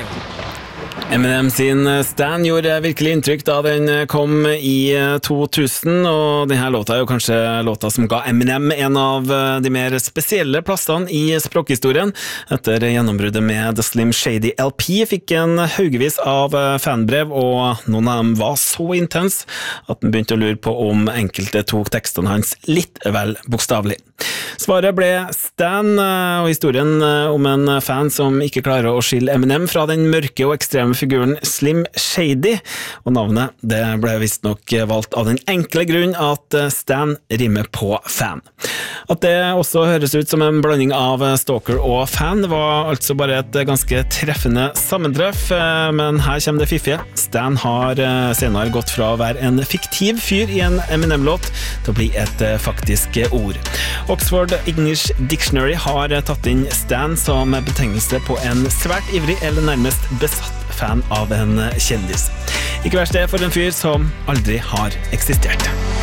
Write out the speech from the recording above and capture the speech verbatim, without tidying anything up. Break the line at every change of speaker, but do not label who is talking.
Eminem sin Stan gjorde virkelig inntrykk da den kom i to tusen, og denne låta er jo kanskje låta som ga Eminem en av de mer spesielle plassene i språkhistorien. Etter gjennombruddet med The Slim Shady L P fikk en haugevis av fanbrev, og noen av dem var så intens at den begynte å lure på om enkelte tok tekstene hans litt vel bokstavelig. Svaret ble Stan, og historien om en fan som ikke klarer å skille Eminem fra den mørke og ekstreme figuren Slim Shady, og navnet det ble visst nok valgt av den enkle grunn at Stan rimer på fan. At det også høres ut som en blanding av stalker og fan var altså bare et ganske treffende sammentreff, men her kommer det fiffige. Stan har senere gått fra å være en fiktiv fyr i en Eminem-låt til å bli et faktisk ord. Oxford English Dictionary har tatt inn Stan som betegnelse på en svært ivrig eller nærmest besatt fan av en kjendis. Ikke verst det for en fyr som aldri har eksistert.